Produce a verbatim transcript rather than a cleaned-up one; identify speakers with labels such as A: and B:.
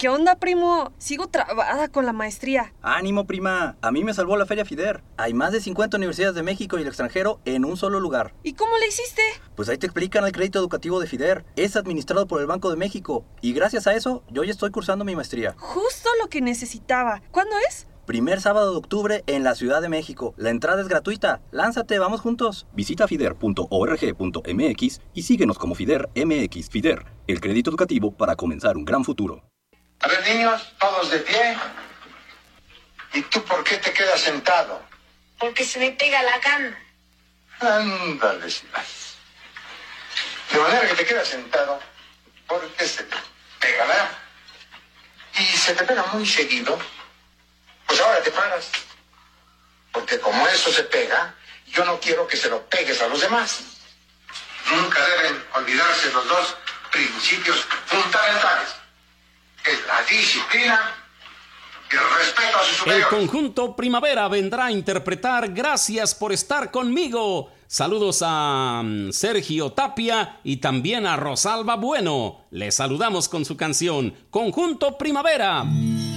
A: ¿Qué onda, primo? Sigo trabada con la maestría.
B: ¡Ánimo, prima! A mí me salvó la Feria FIDER. Hay más de cincuenta universidades de México y el extranjero en un solo lugar.
A: ¿Y cómo le hiciste?
B: Pues ahí te explican el crédito educativo de FIDER. Es administrado por el Banco de México. Y gracias a eso, yo ya estoy cursando mi maestría.
A: Justo lo que necesitaba. ¿Cuándo es?
B: Primer sábado de octubre en la Ciudad de México. La entrada es gratuita. Lánzate, vamos juntos.
C: Visita fider punto org punto m x y síguenos como FIDER M X. FIDER, el crédito educativo para comenzar un gran futuro.
D: A ver, niños, todos de pie. ¿Y tú por qué te quedas sentado?
E: Porque se me pega la cama.
D: Ándale, más. De manera que te quedas sentado porque se te pega, ¿verdad? Y se te pega muy seguido. Pues ahora te paras. Porque como eso se pega, yo no quiero que se lo pegues a los demás. Nunca deben olvidarse los dos principios fundamentales. Es la disciplina y el respeto a sus superiores.
F: El conjunto Primavera vendrá a interpretar Gracias por estar conmigo. Saludos a um, Sergio Tapia y también a Rosalba Bueno. Les saludamos con su canción Conjunto Primavera.